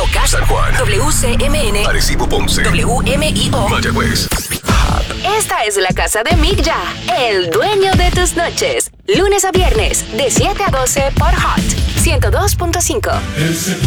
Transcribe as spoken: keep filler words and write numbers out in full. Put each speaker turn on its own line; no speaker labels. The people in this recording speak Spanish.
Moca,
San Juan,
W C M N,
Arecibo, Ponce,
W M I O,
Mayagüez.
Esta es la casa de Mick Ya, el dueño de tus noches. Lunes a viernes, de siete a doce por Hot ciento dos punto cinco.